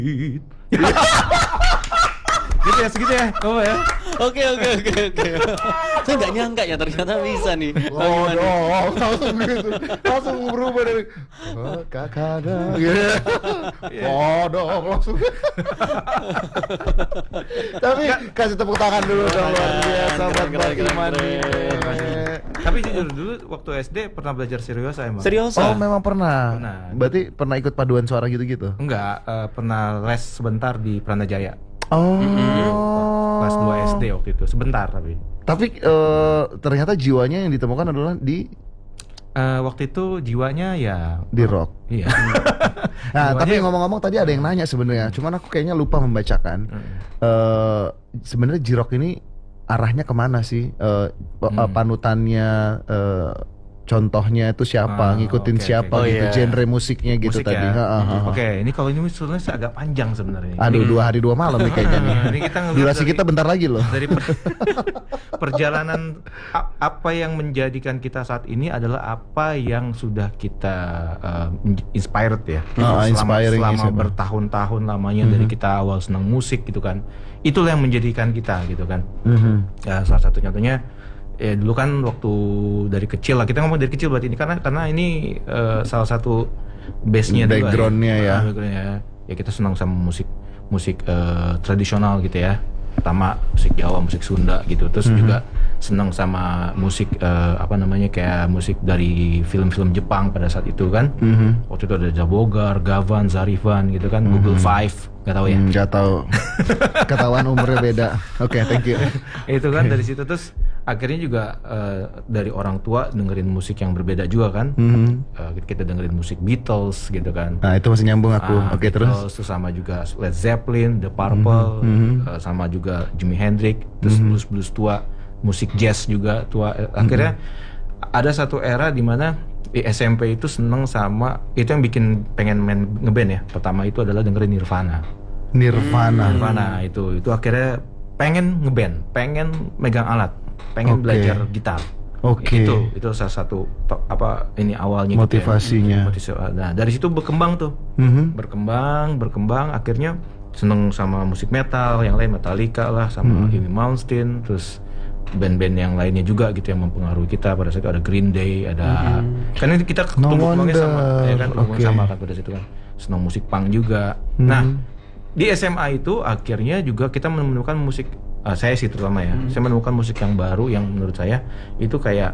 Gitu ya, segitu ya. Oh ya. Oke. Saya nggak nyangka ya ternyata bisa nih. Oh dong, langsung gitu, langsung berubah dari kakak oh dong langsung. Tapi kasih tepuk tangan dulu dong, luar biasa buat Bang Iman nih. Tapi jujur dulu waktu SD pernah belajar seriosa emang. Serius? Oh memang pernah. Pernah. Berarti pernah ikut paduan suara gitu-gitu? Enggak, pernah les sebentar di Pranajaya. Oh. Kelas 2 SD waktu itu, sebentar tapi. Tapi ternyata jiwanya yang ditemukan adalah di Waktu itu jiwanya ya di rock. iya. Nah, Jiwanya- tapi ngomong-ngomong tadi ada yang nanya sebenarnya, cuman aku kayaknya lupa membacakan. Sebenarnya J-Rock ini arahnya kemana sih? Panutannya, contohnya itu siapa? Ngikutin oke, siapa oke. gitu? Oh, iya. Genre musiknya gitu Musik tadi. ya. Ha. Oke, ini kalau ini sebenarnya agak panjang sebenarnya. Aduh, 2 hari 2 malam nih kayaknya nih. Ini kita ngeliat Durasi dari- kita bentar lagi loh. Dari perjalanan apa yang menjadikan kita saat ini adalah apa yang sudah kita inspired ya. Inspiring selama is- bertahun-tahun lamanya dari kita awal senang musik gitu kan. Itulah yang menjadikan kita gitu kan. Ya, salah satu contohnya ya dulu kan waktu dari kecil lah, kita ngomong dari kecil berarti ini karena ini salah satu base-nya juga Background-nya ya. Background-nya. Ya kita senang sama musik tradisional gitu ya, pertama musik Jawa, musik Sunda gitu, terus juga senang sama musik kayak musik dari film-film Jepang pada saat itu kan. Waktu itu ada Jabogar, Gavan, Zarifan gitu kan, Google Five, nggak tahu ya. Nggak tahu. Ketahuan umurnya beda. Oke, thank you. Itu kan dari situ, terus akhirnya juga dari orang tua dengerin musik yang berbeda juga kan. Kita dengerin musik Beatles gitu kan. Nah, itu masih nyambung aku. Oke, terus. Beatles, sama juga Led Zeppelin, The Purple, sama juga Jimi Hendrix, terus blues tua, musik jazz juga tua. Akhirnya ada satu era di mana di SMP itu seneng sama, itu yang bikin pengen main ngeband ya. Pertama itu adalah dengerin Nirvana. Nirvana itu akhirnya pengen ngeband, pengen megang alat, pengen Oke. belajar gitar. Oke. Itu salah satu ini awalnya gitu ya. Motivasinya. Nah, dari situ berkembang tuh. Berkembang akhirnya seneng sama musik metal, yang lain Metallica lah, sama Amy Malmsteen, terus band-band yang lainnya juga gitu yang mempengaruhi kita. Pada saat itu ada Green Day, ada kan ini kita No tumbuh-kembangnya sama wonder. ya kan, tumbuh Oke. sama kan pada situ kan. Senang musik punk juga. Nah, di SMA itu akhirnya juga kita menemukan musik, saya sih terutama ya, saya menemukan musik yang baru yang menurut saya itu kayak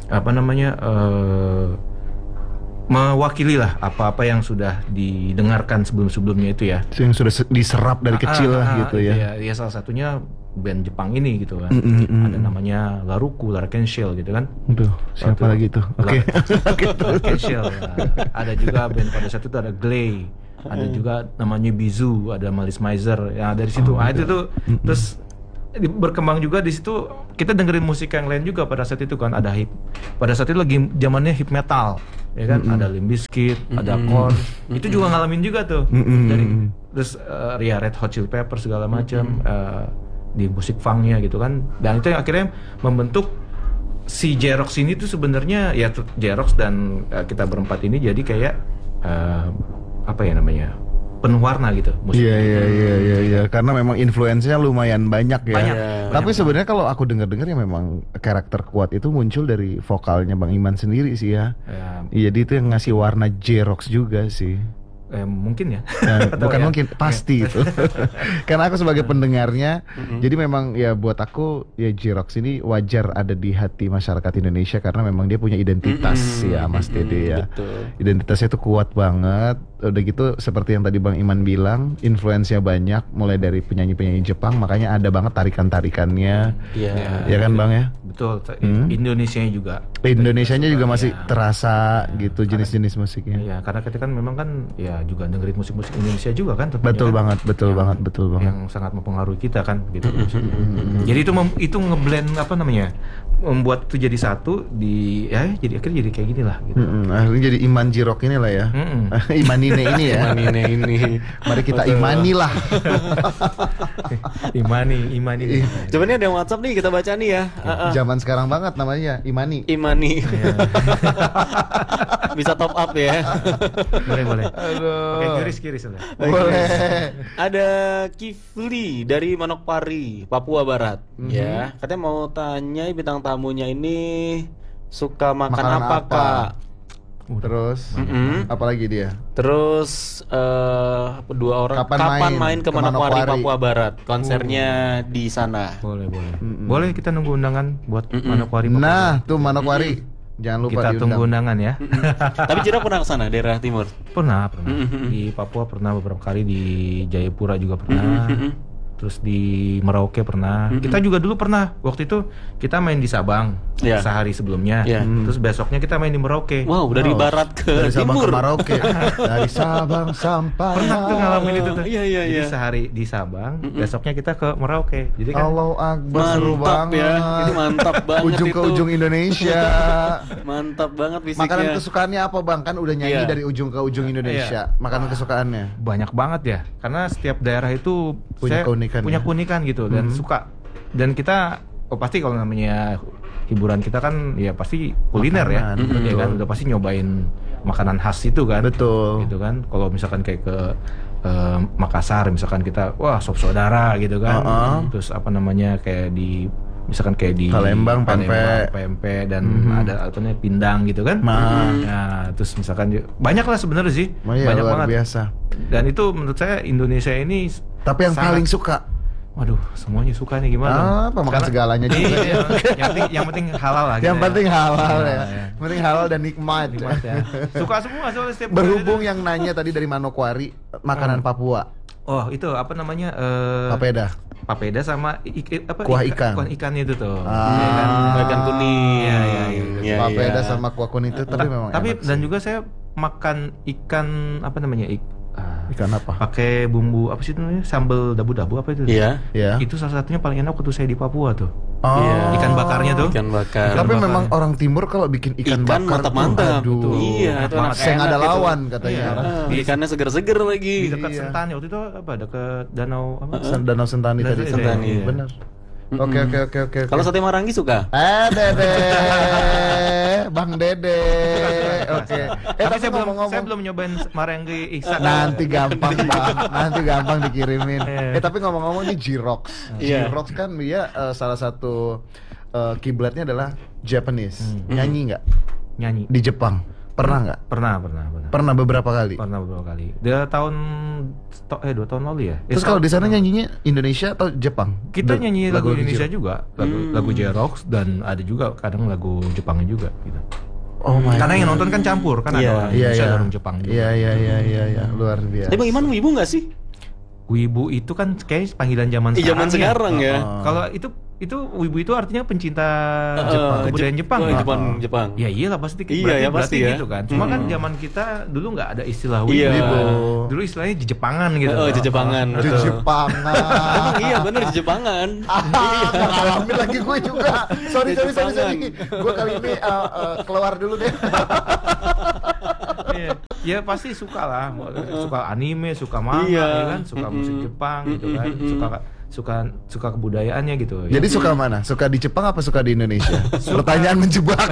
mewakili lah apa-apa yang sudah didengarkan sebelum-sebelumnya itu ya. Yang sudah diserap dari kecil lah gitu ya. Iya, salah satunya band Jepang ini gitu kan. Ada namanya Laruku, Larken Shell gitu kan. Aduh, siapa Waktu- lagi tuh? Oke. Larken Shell. Ada juga band pada saat itu ada Glay. Ada juga namanya Bizu, ada Malice Mizer. Ya dari situ. Itu tuh terus berkembang juga di situ, kita dengerin musik yang lain juga pada saat itu kan. Pada saat itu lagi zamannya hip metal ya kan. Ada Limp Bizkit, ada Korn. Itu juga ngalamin juga tuh. Terus Red Hot Chili Peppers segala macam di musik funknya gitu kan. Dan itu yang akhirnya membentuk si J-Rocks ini tuh sebenarnya ya J-Rocks dan kita berempat ini jadi kayak penuh warna gitu musik. Iya. Karena memang influence-nya lumayan banyak ya. Banyak. Tapi sebenarnya kalau aku dengar-dengar ya memang karakter kuat itu muncul dari vokalnya Bang Iman sendiri sih ya. Jadi itu yang ngasih warna J-Rocks juga sih. Mungkin ya. Bukan mungkin, pasti itu. Karena aku sebagai pendengarnya, jadi memang ya buat aku ya J-Rocks ini wajar ada di hati masyarakat Indonesia karena memang dia punya identitas ya Mas Dede ya. Betul. Identitasnya itu kuat banget. Udah gitu seperti yang tadi Bang Iman bilang, influence-nya banyak mulai dari penyanyi-penyanyi Jepang, makanya ada banget tarikan-tarikannya. Iya. Ya kan Bang ya? Betul. Indonesianya juga. Indonesianya juga masih terasa gitu jenis-jenis musiknya. Iya, karena kita kan memang kan ya juga dengerin musik-musik Indonesia juga kan tentunya Betul kan? banget, betul banget. Yang sangat mempengaruhi kita kan gitu. Jadi itu ngeblend membuat itu jadi satu jadi akhirnya jadi kayak gini lah gitu. Akhirnya jadi Iman J-Rock ini lah ya. Imanine ini ya. Ini. Mari kita imanilah. Imani. Coba nih ada yang WhatsApp nih, kita baca nih ya. Jam zaman sekarang banget namanya Imani. Imani. Bisa top up ya. Boleh. Aduh. Oke, kiris sudah. Boleh. Ada Kifli dari Manokwari, Papua Barat. Ya, katanya mau tanya bintang tamunya ini suka makan Makanan apa, apa? Kak? Terus Mm-mm. apalagi dia? Terus dua orang Kapan main ke ke Manokwari, Manokwari? Papua Barat? Konsernya di sana. Boleh. Boleh kita nunggu undangan buat Manokwari. Nah, tuh Manokwari. Jangan lupa kita tunggu diundang. undangan ya. Tapi Jira pernah ke sana, daerah timur? Pernah. Di Papua pernah beberapa kali, di Jayapura juga pernah. Terus di Merauke pernah. Kita juga dulu pernah. Waktu itu kita main di Sabang Iya. sehari sebelumnya. Iya. Terus besoknya kita main di Merauke. Wow, dari barat ke Dari Sabang timur. ke Merauke. Dari Sabang sampai Pernah tuh ngalamin itu tuh. Iya. Jadi sehari di Sabang, besoknya kita ke Merauke. Jadi kan Allahu Akbar, seru Mantap banget. ya. Itu mantap banget Ujung ke itu. ujung Indonesia. Mantap banget fisiknya. Makanan kesukaannya apa Bang? Kan udah nyanyi Iya. dari ujung ke ujung Indonesia. Makanan kesukaannya. banyak banget ya. Karena setiap daerah itu Punya keunikan punya ya? keunikan gitu dan suka. Dan kita pasti kalau namanya hiburan kita kan ya pasti kuliner Makanan, ya. Ya kan udah pasti nyobain makanan khas itu kan. Betul. Gitu kan. Kalau misalkan kayak ke Makassar misalkan kita wah sop saudara gitu kan. Terus apa namanya kayak di misalkan kayak di Palembang, pempek. pempek dan ada apa namanya pindang gitu kan. Ya, terus misalkan banyak lah sebenarnya sih. Oh iya, Banyak luar banget. biasa. Dan itu menurut saya Indonesia ini Tapi yang sangat- paling suka waduh, semuanya suka nih gimana? apa makan segalanya juga. Iya, yang penting halal lah. Yang gitu penting halal Iya, ya. iya. Yang penting halal dan nikmat. Nikmat ya. Suka semua soalnya setiap Berhubung yang nanya tadi dari Manokwari, makanan Papua, oh itu apa namanya? papeda. Papeda sama Kuah ikan. Kuah ikan itu tuh. Ah. Iya kan? Ikan kuning. Iya. Iya, Papeda iya. sama kuah kuning itu tapi memang Tapi enak dan sih. juga saya makan ikan apa namanya? Ikan apa? Pakai bumbu apa sih itu namanya? Sambal dabu-dabu apa itu? Iya. Ya. Itu salah satunya paling enak waktu saya di Papua tuh. Oh. Iya. Ikan bakarnya tuh. Ikan bakar. Tapi bakar. memang orang timur kalau bikin ikan bakar mantap-mantap. aduh. Iya, itu Enak enak. Seng ada itu. lawan katanya Iya. orang. Ikannya seger-seger Di lagi. dekat Iya. Sentani waktu itu apa? Dekat danau apa? Danau Sentani tadi. Sentani, Iya. iya. Benar. Oke. Kalau sate Marangi suka? Dede, Bang Dede. Oke. Tapi saya belum nyobain Marangi Ihsan. Nanti gampang Bang, nanti gampang dikirimin. Iya. Tapi ngomong-ngomong nih Jirox. Iya. Jirox kan dia salah satu kiblatnya adalah Japanese. Nyanyi nggak Nyanyi. di Jepang? Pernah nggak? Pernah. Pernah beberapa kali. Pernah beberapa kali. Dia 2 tahun lalu ya. Terus kalau di sana nyanyinya Indonesia atau Jepang? kita nyanyi lagu Indonesia Jirox. juga, lagu J-Rock dan ada juga kadang lagu Jepangnya juga gitu. Oh my. Karena yang nonton kan campur kan Iya. ada orang Indonesia ada orang Jepang juga. Iya, luar biasa. Tapi Bang Iman wibu nggak sih? Wibu itu kan kayak panggilan zaman sekarang. Zaman sekarang ya. Kalau itu wibu itu artinya pencinta kebudayaan Jepang. Oh, kan? Jepang. Ya iyalah pasti. Iya, ya, pasti ya. gitu kan. Cuma kan zaman kita dulu nggak ada istilah wibu. Iya. Dulu istilahnya Jepangan gitu. Oh, Jepangan. Di Betul. Jepangan. Emang iya bener di Jepangan. Ngalamin lagi gue juga. Sorry. Gue kali ini keluar dulu deh. Iya. Ya pasti suka lah, suka anime, suka manga, Iya. ya kan, suka musik Jepang gitu kan, suka kebudayaannya gitu. Ya. Jadi suka mana? Suka di Jepang apa suka di Indonesia? Pertanyaan menjebak.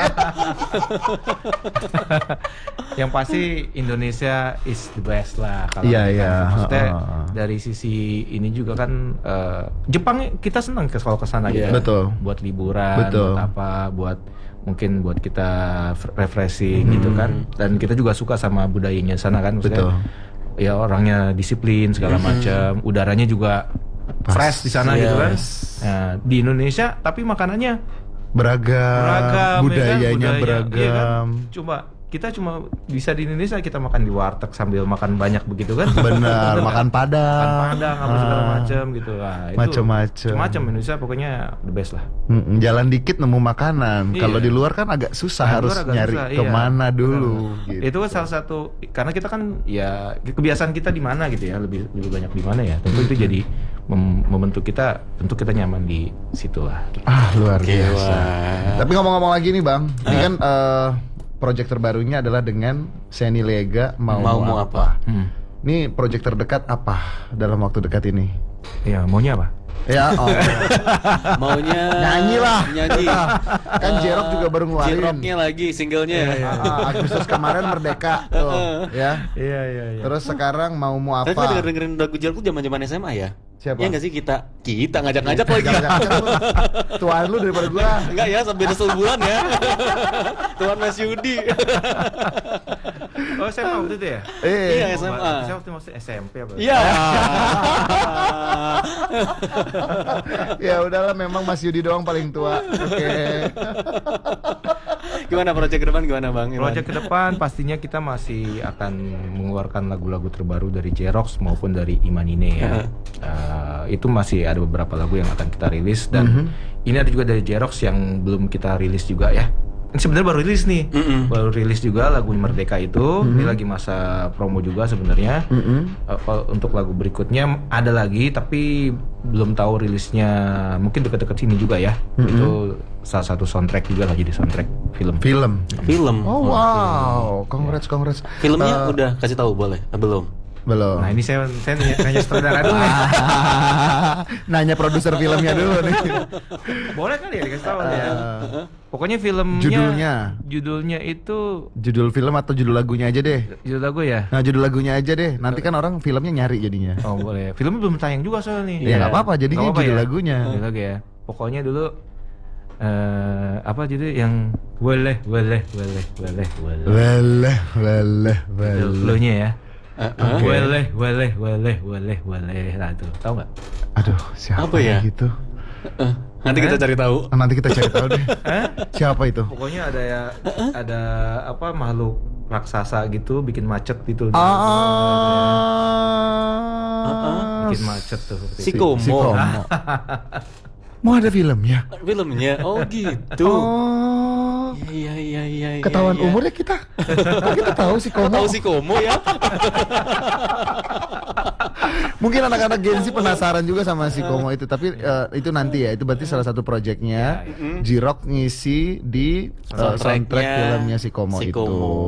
Yang pasti Indonesia is the best lah kalau Iya, kita. iya. Maksudnya Heeh. dari sisi ini juga kan Jepang kita senang kalau ke sana gitu. Iya. Betul. Buat liburan, Betul. buat apa, mungkin buat kita refreshing gitu kan. Dan kita juga suka sama budayanya sana kan, maksudnya. Betul. Ya orangnya disiplin segala macam, udaranya juga fresh di sana gitu kan. Yes. Nah, di Indonesia tapi makanannya Beragam, budayanya ya kan? beragam. Iya kan? Kita cuma bisa di Indonesia kita makan di warteg sambil makan banyak begitu kan. Benar, makan padang. Makan padang apa segala macam gitu. Nah, itu Macem-macem. macam Indonesia pokoknya the best lah. Jalan dikit nemu makanan. Iya. Kalau di luar kan agak susah, Nah, harus luar agak nyari susah, iya. kemana dulu. Gitu. Itu kan salah satu karena kita kan ya kebiasaan kita di mana gitu ya, lebih banyak di mana ya. Tentu itu jadi membentuk kita, tentu kita nyaman di situ lah. Luar biasa. Wah. Tapi ngomong-ngomong lagi nih Bang, ini kan project terbarunya adalah dengan Seni Lega mau apa? Ini project terdekat apa dalam waktu dekat ini? Ya maunya apa? Ya, oh. Maunya Nyanyi lah. Nyanyi. Kan J-Rock juga baru ngeluarin. J-Rocknya lagi singlenya. Agustus kemarin Merdeka tuh, ya. Iya. Terus sekarang mau Tapi apa? dengerin lagu J-Rock tuh zaman-zaman SMA ya? Siapa? Iya nggak sih kita ngajak-ngajak lagi. Jangan-jangan lu tuan lu daripada gua. Enggak ya, sampai sebulan ya. Tuan Mas Yudi. Oh, SMA waktu itu ya? Iya, Oh, SMA. Saya waktu masih SMP apa? Iya. Ya udahlah, memang Mas Yudi doang paling tua. Oke. Gimana proyek ke depan gimana Bang Iwan? Project ke depan pastinya kita masih akan mengeluarkan lagu-lagu terbaru dari J-Rox maupun dari Imanine ya. Itu masih ada beberapa lagu yang akan kita rilis dan ini ada juga dari J-Rox yang belum kita rilis juga ya. Ini sebenarnya baru rilis nih, baru rilis juga lagu Merdeka itu. Ini lagi masa promo juga sebenarnya. Kalau untuk lagu berikutnya ada lagi tapi belum tahu rilisnya, mungkin dekat-dekat sini juga ya. Itu salah satu soundtrack juga lah, jadi soundtrack film. Film. Oh wow, congrats. Filmnya udah kasih tahu boleh? Belum. Belum. Nah ini saya nanya sutradara dulu nih. Nanya produser filmnya dulu nih. Boleh kali ya dikasih tahu ya. Pokoknya filmnya judulnya itu Judul film atau judul lagunya aja deh. judul lagu ya. Nah, judul lagunya aja deh. Nanti kan orang filmnya nyari jadinya. Oh boleh. Filmnya belum tayang juga soalnya nih. Ya nggak apa-apa, jadinya Nggak apa-apa judul ya? lagunya. Judul lagu ya. Pokoknya dulu apa judul yang boleh. Flow-nya ya. Boleh. Nah itu tahu nggak? Aduh, siapa Apa ya? gitu? Nanti kita cari tahu. Nanti kita cari tahu deh. Siapa itu? Pokoknya ada apa makhluk raksasa gitu bikin macet gitu. Bikin macet tuh. Si Komo. Mau ada filmnya? Filmnya. Oh gitu. Oh. Iya. Ketahuan umurnya kita. Kok kita tahu si Komo? Tahu si Komo ya? Mungkin anak-anak Gen Z penasaran juga sama si Komo itu, tapi itu nanti ya. Itu berarti salah satu proyeknya J-Rock ngisi di soundtrack filmnya si Komo itu.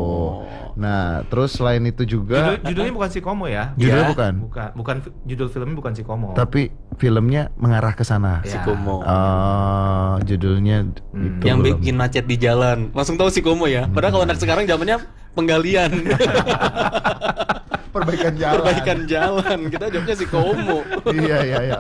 Nah, terus selain itu juga Judulnya bukan si Komo ya. Judulnya Bukan judul filmnya bukan si Komo. tapi filmnya mengarah ke sana. Si Komo. Judulnya itu Yang belum. bikin macet di jalan. Langsung tahu si Komo ya. Padahal kalau anak sekarang zamannya penggalian. perbaikan jalan. Perbaikan jalan. Kita jawabnya si Komo. Iya ya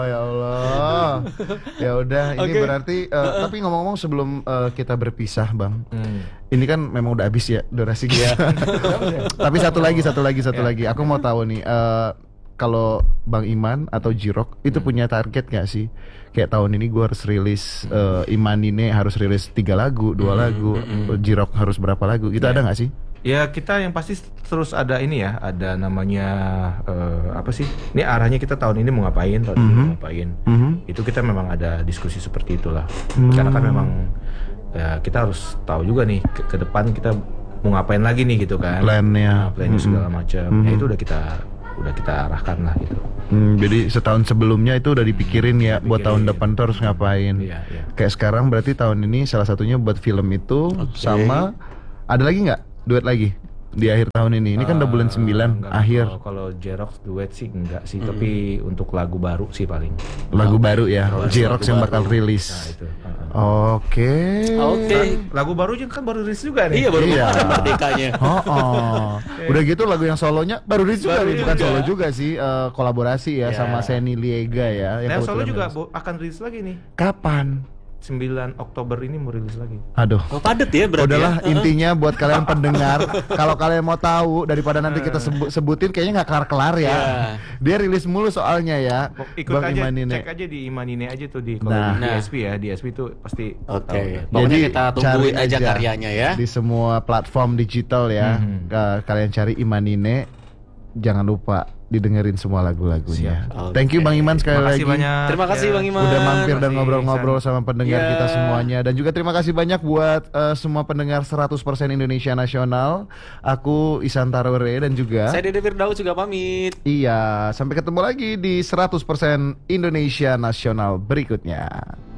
Allah. Ya udah, ini Oke. berarti tapi ngomong-ngomong sebelum kita berpisah, Bang. Ini kan memang udah habis ya durasi kita. Tapi satu lagi. Aku mau tahu nih, kalau Bang Iman atau J-Rock itu punya target gak sih? Kayak tahun ini gue harus rilis Imanine harus rilis 3 lagu, 2 lagu, J-Rock harus berapa lagu? Itu ada gak sih? Ya kita yang pasti terus ada ini ya, ada namanya apa sih? Ini arahnya kita tahun ini mau ngapain, tahun ini mau ngapain. Itu kita memang ada diskusi seperti itulah. Karena kan memang kita harus tahu juga nih ke depan kita mau ngapain lagi nih gitu kan. Plannya. Plannya segala macam. Ya itu udah kita arahkan lah gitu. Jadi setahun sebelumnya itu udah dipikirin ya buat tahun depan tuh harus ngapain. Iya. Kayak sekarang berarti tahun ini salah satunya buat film itu sama ada lagi nggak duet lagi di akhir tahun ini? Ini kan udah bulan 9 Enggak, akhir. Kalau J-Rox duet sih enggak sih, tapi untuk lagu baru sih paling. Lagu baru ya, Kalau J-Rock lagu yang baru. bakal rilis. Nah itu. Oke. Lagu baru kan baru rilis juga nih. Iya baru Iya. kemarin merdekanya. Udah gitu lagu yang solonya baru rilis juga, Baru bukan juga. solo juga sih, kolaborasi ya Ya. sama Seni Liega ya. Nah, solo kebetulan juga rilis. akan rilis lagi nih. Kapan? 9 Oktober ini mau rilis lagi. Aduh. Oh, padet ya berarti. Udahlah, ya? intinya buat kalian pendengar, kalau kalian mau tahu daripada nanti kita sebutin kayaknya nggak kelar-kelar ya. Ya. Dia rilis mulu soalnya ya. Ikut Bang aja, Imanine. cek aja di Imanine aja tuh di kalau Nah. di DSP ya, di DSP itu pasti Oke. tahu. Pokoknya Jadi, kita tungguin cari aja karyanya ya. di semua platform digital ya. Kalian cari Imanine, jangan lupa didengerin semua lagu-lagunya. Siap. Thank you Bang Iman sekali Makasih lagi. banyak. Terima kasih ya. Bang Iman. Udah mampir dan Makasih, ngobrol-ngobrol sama pendengar Ya. kita semuanya. Dan juga terima kasih banyak buat semua pendengar 100% Indonesia Nasional. Aku Isan Tarwere dan juga Saya Dede Firdaus juga pamit. Iya, sampai ketemu lagi di 100% Indonesia Nasional berikutnya.